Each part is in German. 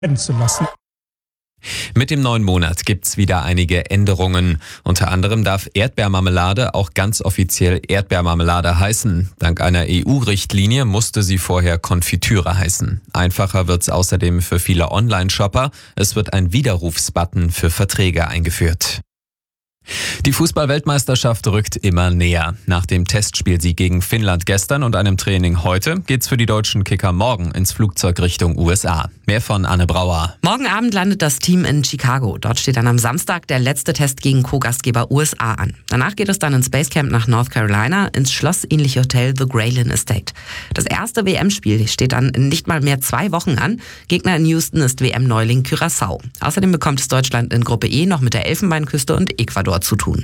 zu lassen. Mit dem neuen Monat gibt's wieder einige Änderungen. Unter anderem darf Erdbeermarmelade auch ganz offiziell Erdbeermarmelade heißen. Dank einer EU-Richtlinie musste sie vorher Konfitüre heißen. Einfacher wird's außerdem für viele Online-Shopper. Es wird ein Widerrufsbutton für Verträge eingeführt. Die Fußball-Weltmeisterschaft rückt immer näher. Nach dem Testspielsieg gegen Finnland gestern und einem Training heute geht's für die deutschen Kicker morgen ins Flugzeug Richtung USA. Mehr von Anne Brauer. Morgen Abend landet das Team in Chicago. Dort steht dann am Samstag der letzte Test gegen Co-Gastgeber USA an. Danach geht es dann ins Basecamp nach North Carolina, ins schlossähnliche Hotel The Graylin Estate. Das erste WM-Spiel steht dann in nicht mal mehr 2 Wochen an. Gegner in Houston ist WM-Neuling Curaçao. Außerdem bekommt es Deutschland in Gruppe E noch mit der Elfenbeinküste und Ecuador zu tun.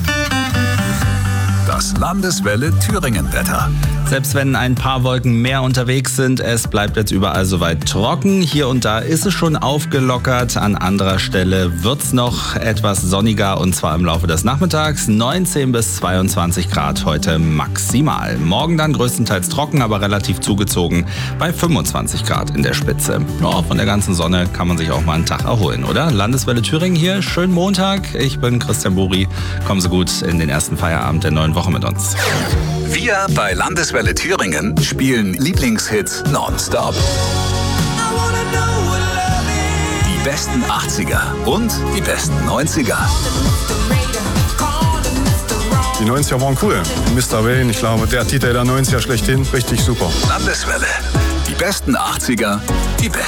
Das Landeswelle Thüringen-Wetter. Selbst wenn ein paar Wolken mehr unterwegs sind, es bleibt jetzt überall soweit trocken. Hier und da ist es schon aufgelockert. An anderer Stelle wird es noch etwas sonniger und zwar im Laufe des Nachmittags. 19 bis 22 Grad heute maximal. Morgen dann größtenteils trocken, aber relativ zugezogen bei 25 Grad in der Spitze. Ja, von der ganzen Sonne kann man sich auch mal einen Tag erholen, oder? Landeswelle Thüringen hier. Schönen Montag. Ich bin Christian Buri. Kommen Sie gut in den ersten Feierabend der neuen Woche mit uns. Wir bei Landeswelle Thüringen spielen Lieblingshits nonstop. Die besten 80er und die besten 90er. Die 90er waren cool. Mr. Wayne, ich glaube, der Titel der 90er schlechthin, richtig super. Landeswelle. Die besten 80er, die besten